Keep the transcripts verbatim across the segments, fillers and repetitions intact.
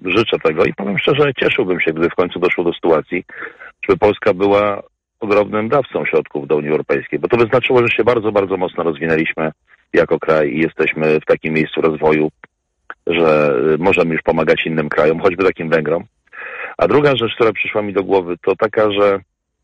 życzę tego i powiem szczerze, cieszyłbym się, gdy w końcu doszło do sytuacji, żeby Polska była ogromnym dawcą środków do Unii Europejskiej, bo to by znaczyło, że się bardzo, bardzo mocno rozwinęliśmy jako kraj i jesteśmy w takim miejscu rozwoju, że możemy już pomagać innym krajom, choćby takim Węgrom. A druga rzecz, która przyszła mi do głowy, to taka, że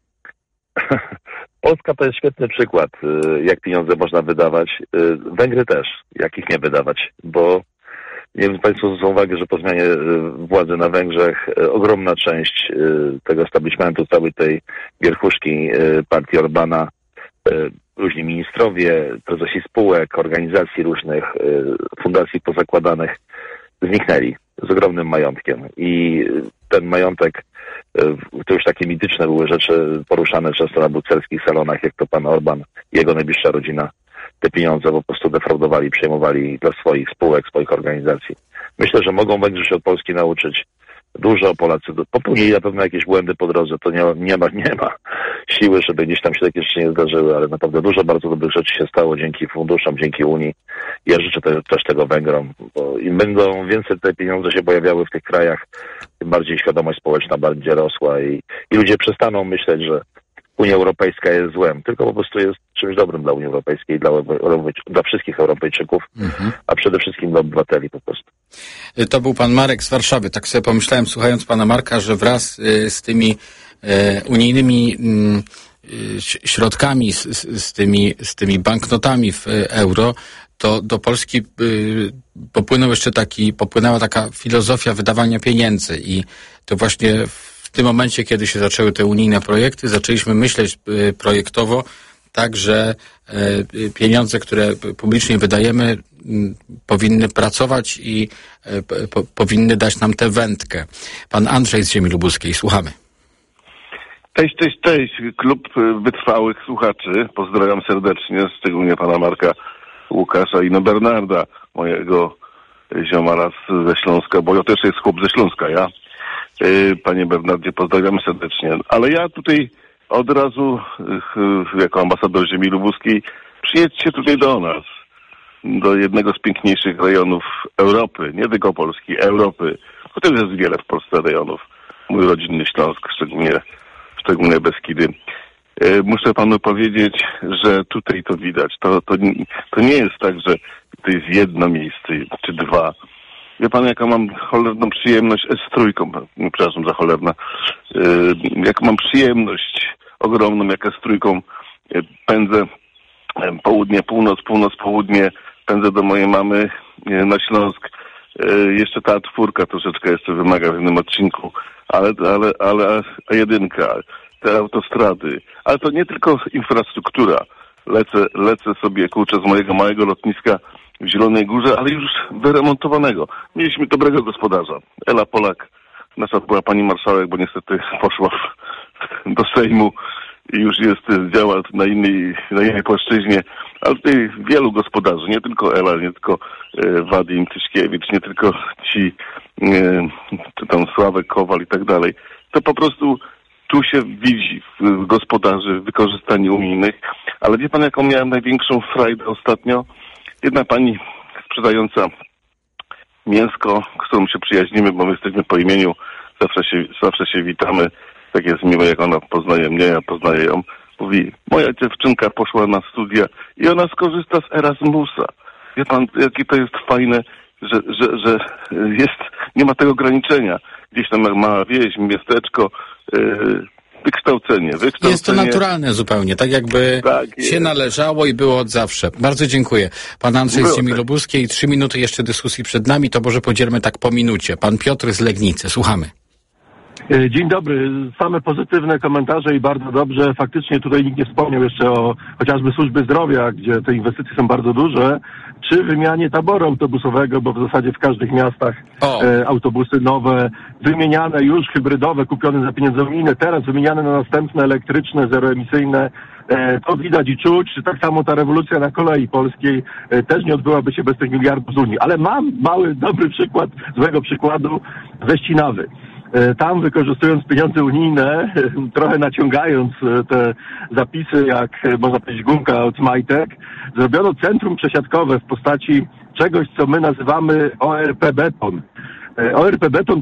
Polska to jest świetny przykład, jak pieniądze można wydawać. Węgry też, jak ich nie wydawać, bo nie wiem, Państwo zwrócą uwagę, że po zmianie władzy na Węgrzech ogromna część tego establishmentu, całej tej wierchuszki partii Orbana, różni ministrowie, prezesi spółek, organizacji różnych, fundacji pozakładanych zniknęli z ogromnym majątkiem. I ten majątek, to już takie mityczne były rzeczy poruszane często na brukselskich salonach, jak to pan Orban i jego najbliższa rodzina te pieniądze po prostu defraudowali, przejmowali dla swoich spółek, swoich organizacji. Myślę, że mogą Węgrzy się od Polski nauczyć dużo. Polacy popełnili na pewno jakieś błędy po drodze, to nie, nie ma, nie ma siły, żeby gdzieś tam się takie rzeczy nie zdarzyły, ale naprawdę dużo bardzo dobrych rzeczy się stało dzięki funduszom, dzięki Unii. Ja życzę te, też tego Węgrom, bo im będą więcej te pieniądze się pojawiały w tych krajach, tym bardziej świadomość społeczna będzie rosła i, i ludzie przestaną myśleć, że Unia Europejska jest złem, tylko po prostu jest czymś dobrym dla Unii Europejskiej, dla, dla wszystkich Europejczyków, mhm. a przede wszystkim dla obywateli po prostu. To był pan Marek z Warszawy. Tak sobie pomyślałem, słuchając pana Marka, że wraz z tymi e, unijnymi m, środkami, z, z, tymi, z tymi banknotami w euro, to do Polski y, popłynął jeszcze taki, popłynęła taka filozofia wydawania pieniędzy i to właśnie w tym momencie, kiedy się zaczęły te unijne projekty, zaczęliśmy myśleć y, projektowo, tak, że y, pieniądze, które publicznie wydajemy, y, powinny pracować i y, po, powinny dać nam tę wędkę. Pan Andrzej z Ziemi Lubuskiej, słuchamy. Cześć, cześć, cześć. Klub wytrwałych słuchaczy. Pozdrawiam serdecznie, szczególnie pana Marka, Łukasza i no Bernarda, mojego ziomala ze Śląska, bo ja też jest chłop ze Śląska, ja. Panie Bernardzie, pozdrawiam serdecznie. Ale ja tutaj od razu, jako ambasador Ziemi Lubuskiej, przyjedźcie tutaj do nas, do jednego z piękniejszych rejonów Europy, nie tylko Polski, Europy. Chociaż jest wiele w Polsce rejonów. Mój rodzinny Śląsk, szczególnie, szczególnie Beskidy. Muszę panu powiedzieć, że tutaj to widać. To, to, to nie jest tak, że to jest jedno miejsce, czy dwa. Wie pan, jaka mam cholerną przyjemność, z trójką, przepraszam za cholerna, jak mam przyjemność ogromną, jaka z trójką pędzę południe, północ, północ, południe, pędzę do mojej mamy na Śląsk. Jeszcze ta czwórka troszeczkę jeszcze wymaga w jednym odcinku, ale, ale, ale a jedynka, te autostrady, ale to nie tylko infrastruktura. Lecę, lecę sobie, kurczę, z mojego małego lotniska w Zielonej Górze, ale już wyremontowanego. Mieliśmy dobrego gospodarza. Ela Polak, nasza była pani marszałek, bo niestety poszła w, do Sejmu i już jest, działa na innej, na innej płaszczyźnie, ale tutaj wielu gospodarzy, nie tylko Ela, nie tylko e, Wadim Tyszkiewicz, nie tylko ci, e, czy tam Sławek Kowal i tak dalej. To po prostu tu się widzi w gospodarzy, w wykorzystaniu unijnych, ale wie pan, jaką miałem największą frajdę ostatnio? Jedna pani sprzedająca mięsko, z którą się przyjaźnimy, bo my jesteśmy po imieniu, zawsze się, zawsze się witamy, tak jest miłe, jak ona poznaje mnie, ja poznaję ją. Mówi, moja dziewczynka poszła na studia i ona skorzysta z Erasmusa. Wie pan, jakie to jest fajne, że, że, że jest, nie ma tego ograniczenia. Gdzieś tam mała wieś, miasteczko, yy, wykształcenie, wykształcenie. Jest to naturalne zupełnie, tak jakby tak się należało i było od zawsze. Bardzo dziękuję. Pan Andrzej z Ziemi Lubuskiej, trzy minuty jeszcze dyskusji przed nami, to może podzielmy tak po minucie. Pan Piotr z Legnicy, słuchamy. Dzień dobry. Same pozytywne komentarze i bardzo dobrze. Faktycznie tutaj nikt nie wspomniał jeszcze o chociażby służby zdrowia, gdzie te inwestycje są bardzo duże, czy wymianie taboru autobusowego, bo w zasadzie w każdych miastach e, autobusy nowe, wymieniane już, hybrydowe, kupione za pieniądze unijne, teraz wymieniane na następne elektryczne, zeroemisyjne. E, to widać i czuć. Tak samo ta rewolucja na kolei polskiej e, też nie odbyłaby się bez tych miliardów z Unii. Ale mam mały, dobry przykład, złego przykładu ze Ścinawy. Tam, wykorzystując pieniądze unijne, trochę naciągając te zapisy, jak można powiedzieć gumka od majtek, zrobiono centrum przesiadkowe w postaci czegoś, co my nazywamy O R P Beton. O R P Beton